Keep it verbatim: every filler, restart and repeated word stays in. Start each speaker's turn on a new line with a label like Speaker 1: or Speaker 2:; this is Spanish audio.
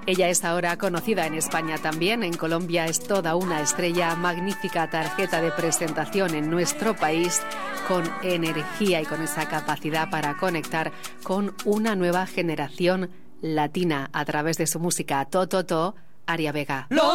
Speaker 1: Ella es ahora conocida en España también, en Colombia es toda una estrella, magnífica tarjeta de presentación en nuestro país, con energía y con esa capacidad para conectar con una nueva generación latina a través de su música. To, to, to, Aria Vega.